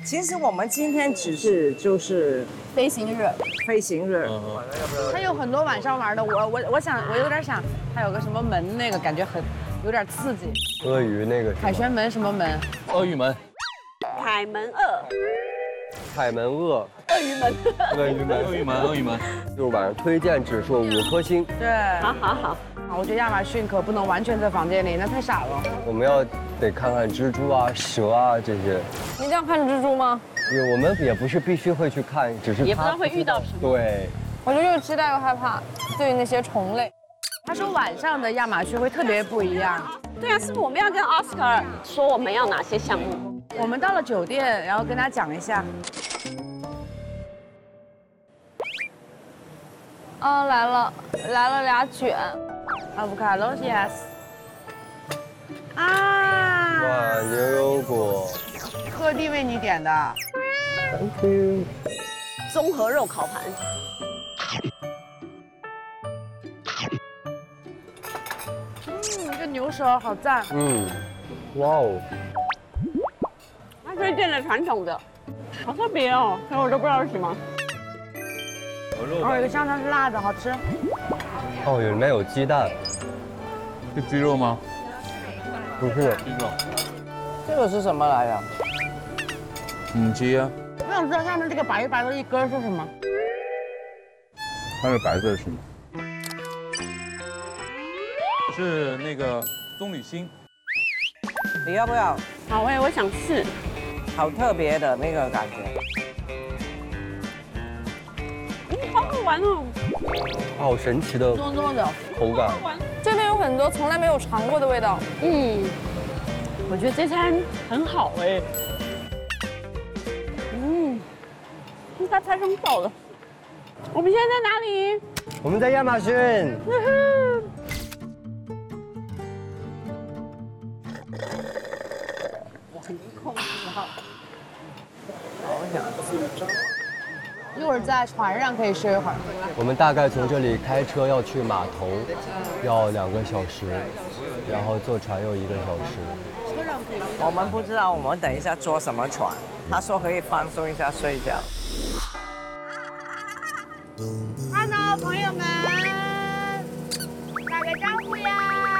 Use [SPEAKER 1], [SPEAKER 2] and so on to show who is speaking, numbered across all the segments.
[SPEAKER 1] 其实我们今天只是就是
[SPEAKER 2] 飞行日，
[SPEAKER 1] 飞行日，
[SPEAKER 2] 它有很多晚上玩的。我有点想，它有个什么门，那个感觉有点刺激。
[SPEAKER 3] 鳄鱼那个
[SPEAKER 2] 凯旋门什么门？
[SPEAKER 4] 鳄鱼门。
[SPEAKER 5] 凯门鳄。
[SPEAKER 3] 凯门鳄。
[SPEAKER 5] 鳄鱼门。
[SPEAKER 4] 鳄鱼门。
[SPEAKER 3] 就是晚上推荐指数5颗星。
[SPEAKER 2] 对。
[SPEAKER 5] 好。
[SPEAKER 2] 我觉得亚马逊可不能完全在房间里，那太傻了。
[SPEAKER 3] 我们得看看蜘蛛啊、蛇啊这些。
[SPEAKER 2] 你一定要看蜘蛛吗？
[SPEAKER 3] 我们也不是必须会去看，只是
[SPEAKER 5] 也不知道会遇到什么。
[SPEAKER 3] 对。
[SPEAKER 2] 我就又期待又害怕，对于那些虫类。他说晚上的亚马逊会特别不一样。
[SPEAKER 5] 对啊，是不是我们要跟奥斯卡说我们要哪些项目？
[SPEAKER 2] 我们到了酒店，然后跟他讲一下。来了俩卷。Avocado yes。
[SPEAKER 3] 哇，牛油果。
[SPEAKER 2] 特地为你点的。
[SPEAKER 3] Thank you。
[SPEAKER 5] 综合肉烤盘。
[SPEAKER 2] 这牛舌好赞。
[SPEAKER 3] 哇哦。
[SPEAKER 5] 他推荐的传统的，好特别哦，可是我都不知道是什么。
[SPEAKER 2] 有一个香肠是辣的，好吃。
[SPEAKER 3] 里面有鸡蛋。
[SPEAKER 4] 是鸡肉吗？
[SPEAKER 3] 不是。
[SPEAKER 4] 鸡肉。
[SPEAKER 1] 这个是什么来着？
[SPEAKER 4] 母鸡啊。
[SPEAKER 2] 我想知道上面这个白的一根是什么？
[SPEAKER 4] 它是白色的是吗？是那个棕榈心。
[SPEAKER 1] 你要不要？
[SPEAKER 5] 好我想试。
[SPEAKER 1] 好特别的那个感觉。
[SPEAKER 5] 好好玩哦。
[SPEAKER 3] 好神奇的
[SPEAKER 2] 糯糯的
[SPEAKER 3] 口感。
[SPEAKER 2] 这边有很多从来没有尝过的味道。
[SPEAKER 5] 我觉得这餐很好哎。他太生手了。我们现在在哪里？
[SPEAKER 3] 我们在亚马逊。
[SPEAKER 2] 一会儿在船上可以睡一会儿。
[SPEAKER 3] 我们大概从这里开车要去码头，要2个小时，然后坐船又1个小时。
[SPEAKER 1] 我们不知道我们等一下坐什么船，他说可以放松一下睡觉。
[SPEAKER 2] Hello， 朋友们，打个招呼呀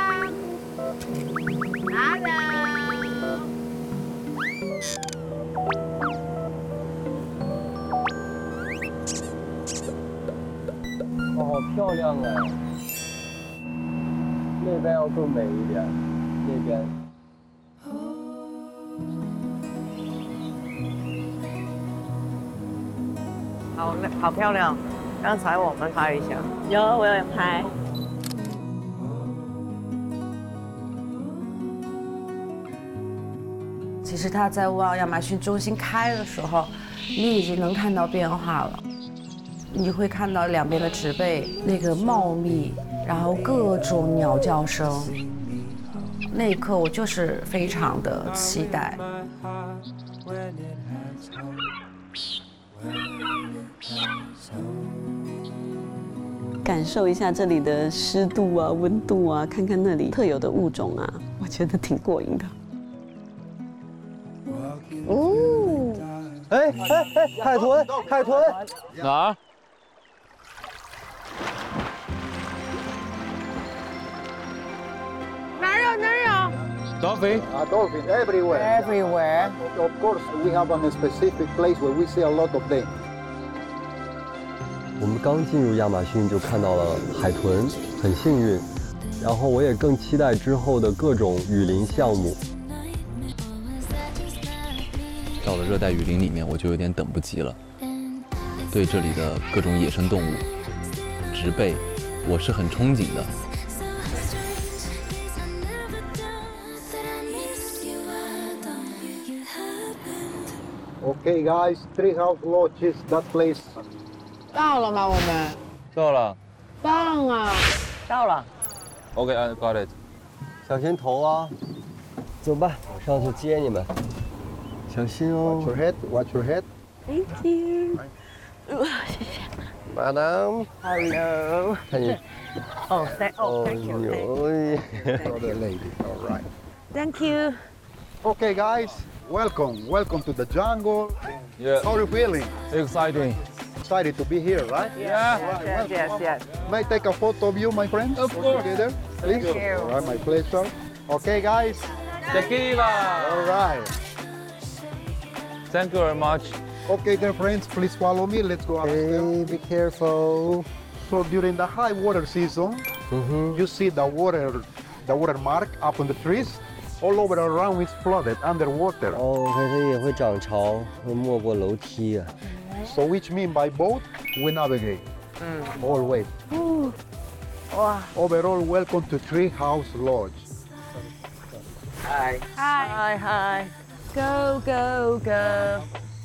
[SPEAKER 2] ！Hello。
[SPEAKER 3] 好漂亮啊！那边要更美一点，那边。
[SPEAKER 1] 好漂亮！刚才我们拍一下。
[SPEAKER 5] 我有拍。
[SPEAKER 2] 其实他在往亚马逊中心开的时候，你已经能看到变化了。你会看到两边的植被那个茂密，然后各种鸟叫声。那一刻我就是非常的期待。
[SPEAKER 5] 感受一下这里的湿度啊、温度啊，看看那里特有的物种啊，我觉得挺过瘾的。
[SPEAKER 3] 海豚！
[SPEAKER 4] 哪？
[SPEAKER 2] 哪有
[SPEAKER 4] Dolphin?
[SPEAKER 6] Dolphins everywhere.
[SPEAKER 2] ？Everywhere.
[SPEAKER 6] Of course, we have a specific place where we see a lot of them.
[SPEAKER 3] 我们刚进入亚马逊就看到了海豚，很幸运。然后我也更期待之后的各种雨林项目。
[SPEAKER 4] 到了热带雨林里面，我就有点等不及了。对这里的各种野生动物、植被，我是很憧憬的。
[SPEAKER 6] Okay, guys, Treehouse Lodge is that place.
[SPEAKER 2] 到了吗？我们
[SPEAKER 4] 到了。
[SPEAKER 2] 棒啊！
[SPEAKER 1] 到了。
[SPEAKER 4] OK, I got it.
[SPEAKER 3] 小心头啊！走吧，我上去接你们。小心哦。
[SPEAKER 6] Watch your head. Watch your head.
[SPEAKER 5] Thank you. 谢谢。
[SPEAKER 3] Madam.
[SPEAKER 1] Hello.
[SPEAKER 3] 看你。
[SPEAKER 1] thank you.
[SPEAKER 3] 牛。
[SPEAKER 6] For the lady. All right.
[SPEAKER 5] Thank you.
[SPEAKER 6] Okay, guys. welcome to the jungle.
[SPEAKER 7] Yeah.
[SPEAKER 6] How are you feeling?
[SPEAKER 7] Exciting.
[SPEAKER 6] Excited to be here, right?
[SPEAKER 7] Yeah.
[SPEAKER 1] Yes.
[SPEAKER 6] May I take a photo of you, my friends?
[SPEAKER 7] Of course.
[SPEAKER 6] Together, please.
[SPEAKER 1] Thank you.
[SPEAKER 6] All right, my pleasure. Okay, guys.
[SPEAKER 7] Tequila.
[SPEAKER 6] All right.
[SPEAKER 7] Thank you very much.
[SPEAKER 6] Okay, then, friends, please follow me. Let's go upstairs.
[SPEAKER 3] Hey, be careful.
[SPEAKER 6] So during the high water season, you see the water mark up on the trees. All over around is flooded underwater.
[SPEAKER 3] 哦，可是也会涨潮，会没过楼梯啊。
[SPEAKER 6] So which mean by boat, we navigate. Always.
[SPEAKER 1] Wow.
[SPEAKER 6] Overall, welcome to Treehouse Lodge.
[SPEAKER 1] Hi.
[SPEAKER 2] Go go go。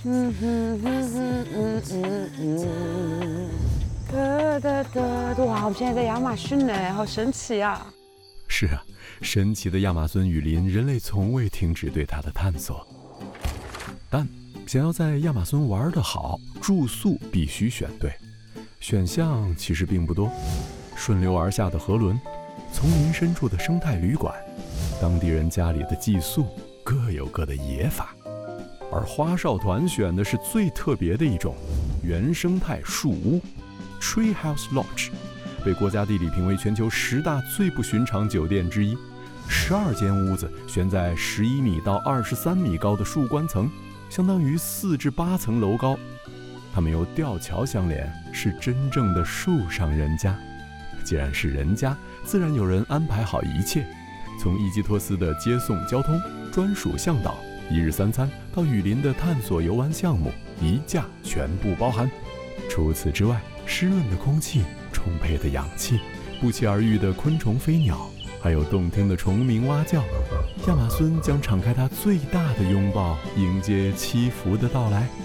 [SPEAKER 2] 哇，我们现在在亚马逊呢，好神奇啊！
[SPEAKER 8] 是啊，神奇的亚马孙雨林，人类从未停止对它的探索。但想要在亚马孙玩得好，住宿必须选对。选项其实并不多，顺流而下的河轮，丛林深处的生态旅馆，当地人家里的寄宿，各有各的野法。而花少团选的是最特别的一种原生态树屋 Treehouse Lodge， 被国家地理评为全球10大最不寻常酒店之一。12间屋子悬在11米到23米高的树冠层，相当于4至8层楼高。它们由吊桥相连，是真正的树上人家。既然是人家，自然有人安排好一切，从伊基托斯的接送交通、专属向导、1日3餐到雨林的探索游玩项目，一价全部包含。除此之外，湿润的空气、充沛的氧气、不期而遇的昆虫飞鸟，还有动听的虫鸣蛙叫，亚马孙将敞开它最大的拥抱，迎接祈福的到来。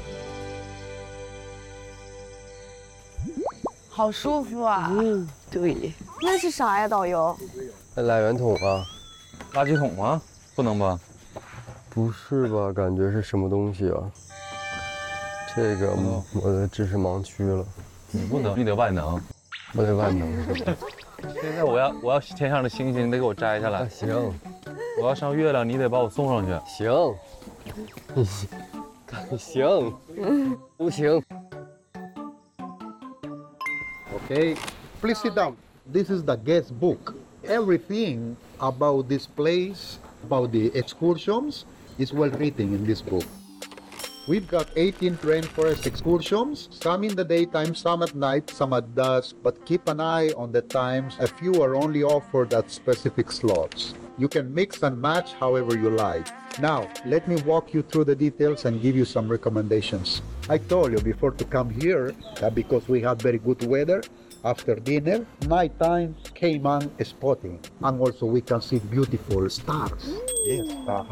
[SPEAKER 2] 好舒服啊！
[SPEAKER 5] 对，
[SPEAKER 2] 那是啥呀，导游？
[SPEAKER 3] 来源桶啊？
[SPEAKER 7] 垃圾桶吗？不能吧？
[SPEAKER 3] 不是吧？感觉是什么东西啊？这个我的知识盲区了。
[SPEAKER 7] 你不能，你得万能。
[SPEAKER 3] 我得万能。
[SPEAKER 7] 现在我要天上的星星，你得给我摘下来。
[SPEAKER 3] 行。
[SPEAKER 7] 我要上月亮，你得把我送上去。
[SPEAKER 3] 行。不行。
[SPEAKER 6] Okay, please sit down. This is the guest book. Everything about this place, about the excursions, is well written in this book. We've got 18 rainforest excursions, some in the daytime, some at night, some at dusk, but keep an eye on the times. A few are only offered at specific slots. You can mix and match however you like. Now, let me walk you through the details and give you some recommendations. I told you before to come here that because we had very good weather, after dinner, nighttime caiman spotting. And also we can see beautiful stars. Yes,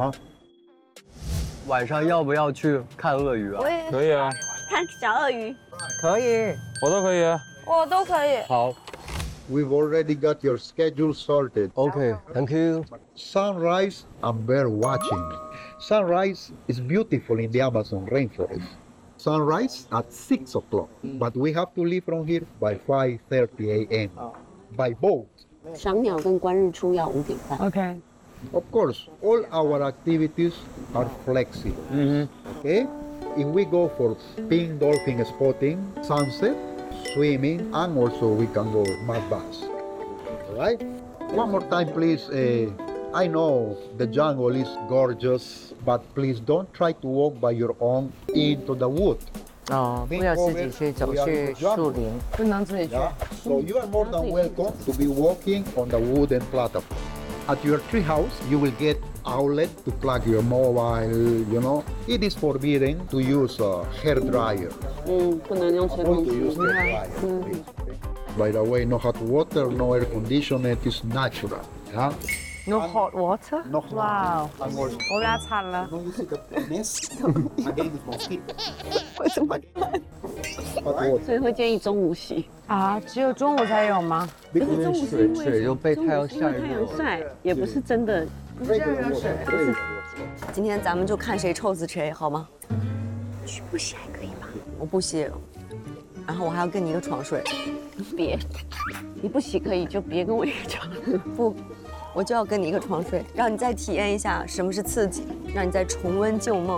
[SPEAKER 3] 晚上要不要去看鳄鱼啊？
[SPEAKER 7] 可以啊，
[SPEAKER 5] 看小鳄鱼，
[SPEAKER 1] 可以，
[SPEAKER 7] 我都可以。
[SPEAKER 2] 我都可以。
[SPEAKER 3] 好。
[SPEAKER 6] We've already got your schedule sorted.
[SPEAKER 3] Okay, thank you.
[SPEAKER 6] Sunrise and bird watching. Sunrise is beautiful in the Amazon rainforest. Sunrise at 6 o'clock, but we have to leave from here by 5:30 a.m. by boat.
[SPEAKER 5] 赏鸟跟观日出要5点半。
[SPEAKER 2] OK。
[SPEAKER 6] Of course, all our activities are flexible. Okay? If we go for pink dolphin spotting, sunset, swimming, and also we can go mud baths. All right? One more time, please. I know the jungle is gorgeous, but please don't try to walk by your own into the wood.
[SPEAKER 1] 哦，不要自己去走去树林。
[SPEAKER 2] 不能自己去。
[SPEAKER 6] Yeah? So you are more than welcome to be walking on the wooden platform. At your treehouse, you will get outlet to plug your mobile, you know. It is forbidden to use a hair dryer.
[SPEAKER 5] 不能用吹风
[SPEAKER 6] To
[SPEAKER 5] 机。
[SPEAKER 6] use hair dryer, please. By the way, no hot water, no air conditioner, it is natural. Yeah?
[SPEAKER 2] No hot water.
[SPEAKER 6] No hot
[SPEAKER 2] Wow.
[SPEAKER 6] water. And also,
[SPEAKER 2] 我俩惨了。
[SPEAKER 6] no, you see the nest again is mosquito.
[SPEAKER 5] 为什么？
[SPEAKER 6] Hot water.
[SPEAKER 5] 所以会建议中午洗。
[SPEAKER 2] 啊，只有中午才有吗？
[SPEAKER 5] 可是中午是因为
[SPEAKER 3] 水就被太阳晒
[SPEAKER 5] 中午是因为太阳晒，也不是真的。
[SPEAKER 6] Regular water. Regular water.
[SPEAKER 5] 今天咱们就看谁臭死谁，好吗？去不洗还可以吗？我不洗，然后我还要跟你一个床睡。别，你不洗可以，就别跟我一个床。不，我就要跟你一个床睡，让你再体验一下什么是刺激。 让你再重温旧梦，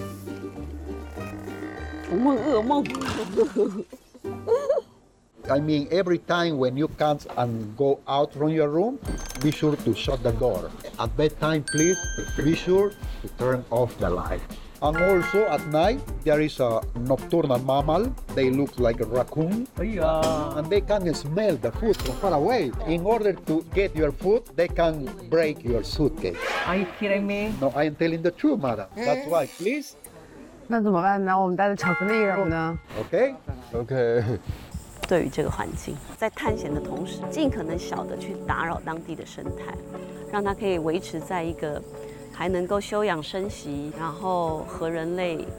[SPEAKER 5] 重温噩梦。
[SPEAKER 6] I mean, every time when you come and go out from your room, be sure to shut the door. At bedtime, please be sure to turn off the light. And also at night, there is a nocturnal mammal. They look like a raccoon. And they can smell the food from far away. In order to get your food, they can break your suitcase.
[SPEAKER 1] Are you kidding me?
[SPEAKER 6] No, I am telling the truth, madam. That's why, please.
[SPEAKER 2] 那怎么办呢？我们带着巧克力，然后呢？
[SPEAKER 6] Okay?
[SPEAKER 3] OK，
[SPEAKER 5] 对于这个环境，在探险的同时，尽可能小的去打扰当地的生态，让它可以维持在一个还能够休养生息，然后和人类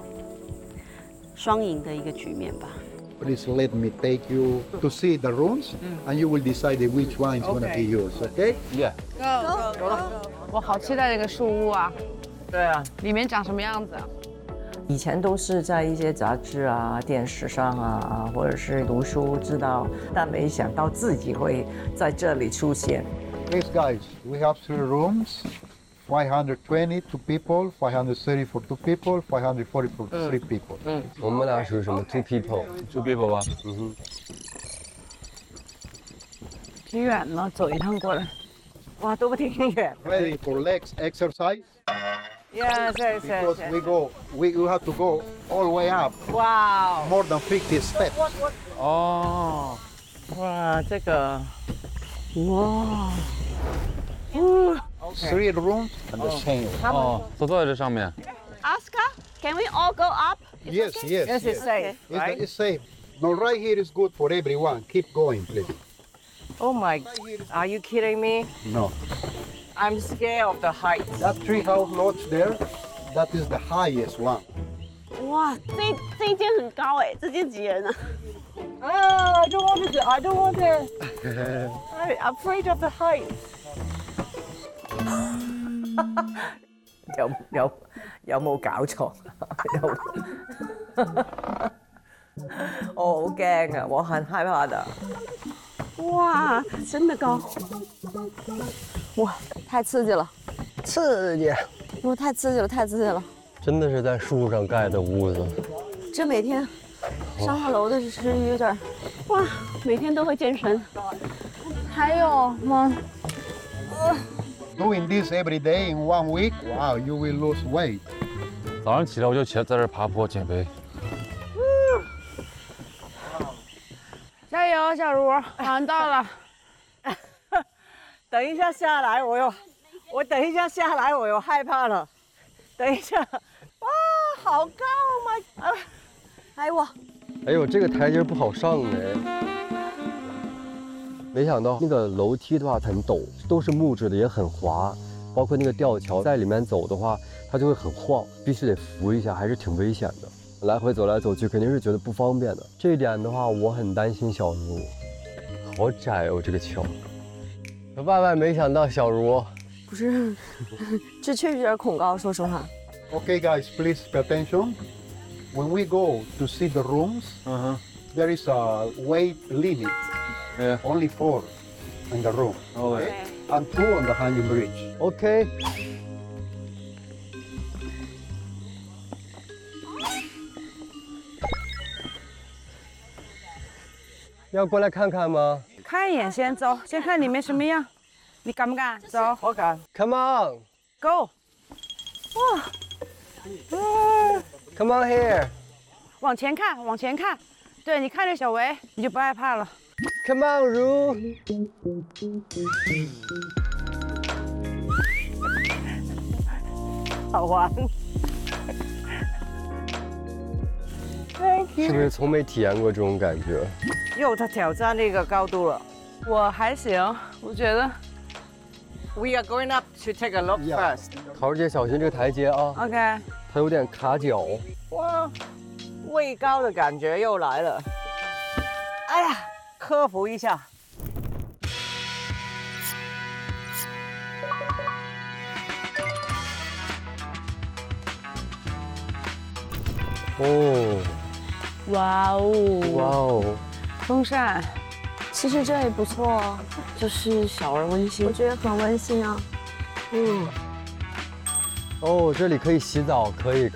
[SPEAKER 5] 双赢的一个局面吧。
[SPEAKER 6] Please let me take you to see the rooms, and you will decide which one is going to be yours, okay?
[SPEAKER 7] Yeah.
[SPEAKER 2] 我好期待这个树屋啊！
[SPEAKER 1] 对啊，
[SPEAKER 2] 里面长什么样子啊？
[SPEAKER 1] 以前都是在一些杂志啊、电视上啊，或者是读书知道，但没想到自己会在这里出现。
[SPEAKER 6] Please, guys, we have 3 rooms. 520 2 people, 530 for 2 people, 540 for 3 people.
[SPEAKER 3] 我们俩属于什么 two people？
[SPEAKER 7] Two people 吧。
[SPEAKER 2] 挺远呢，走一趟过来。
[SPEAKER 1] 哇，都不挺远。
[SPEAKER 6] Ready for legs exercise?
[SPEAKER 1] Yes, yes,
[SPEAKER 6] Because
[SPEAKER 1] yes.
[SPEAKER 6] you have to go all the way up,
[SPEAKER 1] Wow.
[SPEAKER 6] more than 50 steps.
[SPEAKER 7] 哦，
[SPEAKER 1] 哇，这个，哇。
[SPEAKER 6] 3 rooms and the same.
[SPEAKER 7] 哦，都坐在这上面。
[SPEAKER 5] Oscar, can we all go up?
[SPEAKER 6] Yes, yes.
[SPEAKER 1] Yes, it's safe, right?
[SPEAKER 6] It's safe. No, right here is good for everyone. Keep going, please.
[SPEAKER 1] Oh my, are you kidding me?
[SPEAKER 6] No.
[SPEAKER 1] I'm scared of the height.
[SPEAKER 6] That tree house lodge there, that is the highest one.
[SPEAKER 5] 哇，这一间很高哎，这间几人啊？
[SPEAKER 1] I don't want to. I don't want to. I'm afraid of the height. 有冇搞錯？我好驚啊！我很害怕的。
[SPEAKER 5] 哇，真的高！哇，太刺激了！
[SPEAKER 3] 刺激，
[SPEAKER 5] 哇，太刺激了，太刺激了！
[SPEAKER 3] 真的是在树上盖的屋子。
[SPEAKER 5] 这每天上下楼的是有点，哇，每天都会健身。还有吗？
[SPEAKER 6] Doing this every day in 1 week, wow, you will lose weight.
[SPEAKER 7] 早上起来我就在这爬坡减肥。
[SPEAKER 2] 加油，小茹，马上到了。
[SPEAKER 1] 等一下下来，我等一下下来，我又害怕了。等一下，哇，好高啊！
[SPEAKER 5] 哎呦，
[SPEAKER 3] 哎呦，这个台阶不好上哎。没想到那个楼梯的话很陡，都是木质的，也很滑。包括那个吊桥，在里面走的话，它就会很晃，必须得扶一下，还是挺危险的。来回走来走去，肯定是觉得不方便的。这一点的话，我很担心小茹。好窄哦，这个桥。万万没想到，小茹。
[SPEAKER 5] 不是，这确实有点恐高，说实话。
[SPEAKER 6] Okay, guys, please pay attention. When we go to see the rooms, there is a weight limit.
[SPEAKER 7] Yeah.
[SPEAKER 6] Only 4 in the room.
[SPEAKER 7] Okay.
[SPEAKER 6] And 2 on the hanging bridge.
[SPEAKER 3] OK。要过来看看吗
[SPEAKER 2] 看一眼先走，先看里面什么样。你敢不敢？走。
[SPEAKER 1] 我敢。
[SPEAKER 3] ？Come on，
[SPEAKER 2] Go。
[SPEAKER 3] Come on here，
[SPEAKER 2] 往前看，往前看。对，你看着小维，你就不害怕了。
[SPEAKER 3] Come on， 茹。
[SPEAKER 1] 好玩。
[SPEAKER 3] 是不是从没体验过这种感觉？
[SPEAKER 1] 又在挑战那个高度了。
[SPEAKER 2] 我还行，我觉得。
[SPEAKER 1] We are going up to take a look first.
[SPEAKER 3] 桃儿姐小心这个台阶啊，
[SPEAKER 2] OK。
[SPEAKER 3] 它有点卡脚。
[SPEAKER 1] 哇，畏高的感觉又来了。哎呀，克服一下。
[SPEAKER 3] 哦，
[SPEAKER 5] 哇哦，
[SPEAKER 3] 哇哦，
[SPEAKER 2] 风扇。
[SPEAKER 5] 其实这也不错，就是小而温馨，我觉得很温馨啊。
[SPEAKER 3] 哦，这里可以洗澡，可以。